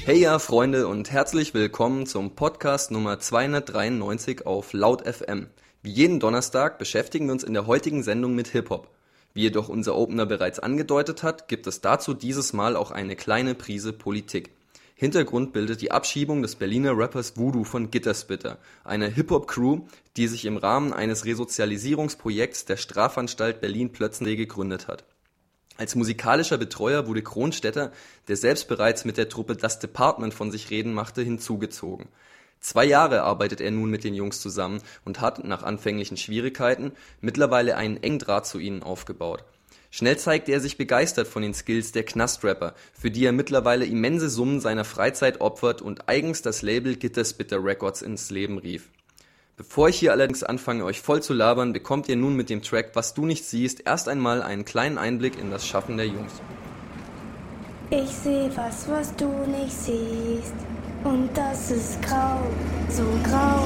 Hey ja, Freunde und herzlich willkommen zum Podcast Nummer 293 auf Laut FM. Wie jeden Donnerstag beschäftigen wir uns in der heutigen Sendung mit Hip-Hop. Wie jedoch unser Opener bereits angedeutet hat, gibt es dazu dieses Mal auch eine kleine Prise Politik. Hintergrund bildet die Abschiebung des Berliner Rappers Voodoo von Gitterspitter, eine Hip-Hop-Crew, die sich im Rahmen eines Resozialisierungsprojekts der Strafanstalt Berlin-Plötzensee gegründet hat. Als musikalischer Betreuer wurde Kronstetter, der selbst bereits mit der Truppe Das Department von sich reden machte, hinzugezogen. 2 Jahre arbeitet er nun mit den Jungs zusammen und hat, nach anfänglichen Schwierigkeiten, mittlerweile einen engen Draht zu ihnen aufgebaut. Schnell zeigte er sich begeistert von den Skills der Knastrapper, für die er mittlerweile immense Summen seiner Freizeit opfert und eigens das Label Gitterspitter Records ins Leben rief. Bevor ich hier allerdings anfange, euch voll zu labern, bekommt ihr nun mit dem Track Was du nicht siehst erst einmal einen kleinen Einblick in das Schaffen der Jungs. Ich seh was du nicht siehst, und das ist grau, so grau.